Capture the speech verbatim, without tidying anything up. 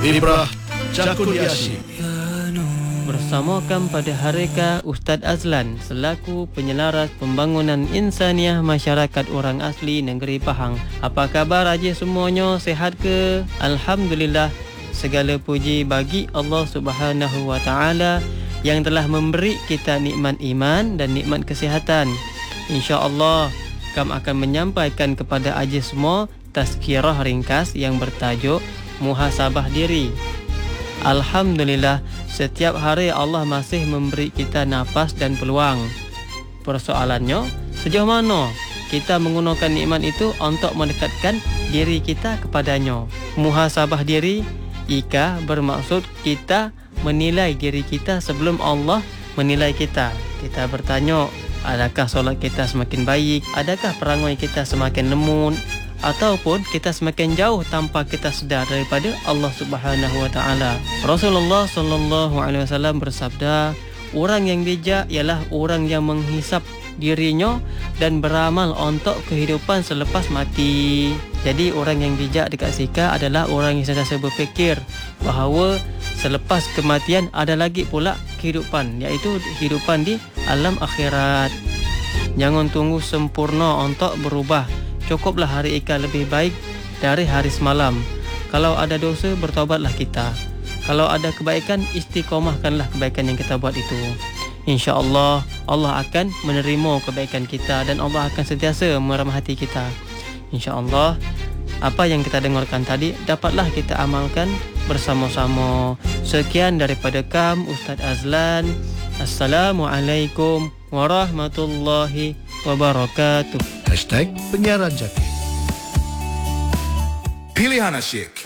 Ibrah Cakun Asyik. Bersamakan pada hari ke Ustaz Azlan selaku penyelaras pembangunan insaniah masyarakat orang asli negeri Pahang. Apa khabar aja semuanya? Sihat ke? Alhamdulillah. Segala puji bagi Allah Subhanahu wa taala yang telah memberi kita nikmat iman dan nikmat kesihatan. Insya-Allah kami akan menyampaikan kepada aja semua tazkirah ringkas yang bertajuk muhasabah diri. Alhamdulillah, setiap hari Allah masih memberi kita nafas dan peluang. Persoalannya, sejauh mana kita menggunakan nikmat itu untuk mendekatkan diri kita kepadanya. Muhasabah diri, ika bermaksud kita menilai diri kita sebelum Allah menilai kita. Kita bertanya, adakah solat kita semakin baik? Adakah perangai kita semakin lembut? Ataupun kita semakin jauh tanpa kita sedar daripada Allah Subhanahu wa taala. Rasulullah sallallahu alaihi wasallam bersabda, orang yang bijak ialah orang yang menghisap dirinya dan beramal untuk kehidupan selepas mati. Jadi orang yang bijak dekat sika adalah orang yang sentiasa berfikir bahawa selepas kematian ada lagi pula kehidupan, iaitu kehidupan di alam akhirat. Jangan tunggu sempurna untuk berubah. Cukuplah hari ika lebih baik dari hari semalam. Kalau ada dosa, bertaubatlah kita. Kalau ada kebaikan, istiqomahkanlah kebaikan yang kita buat itu. InsyaAllah Allah akan menerima kebaikan kita dan Allah akan sentiasa merahmati kita. InsyaAllah apa yang kita dengarkan tadi dapatlah kita amalkan bersama-sama. Sekian daripada Kam Ustaz Azlan. Assalamualaikum warahmatullahi wabarakatuh. Hashtag Penyiaran Jaki. Pilihan Asyik.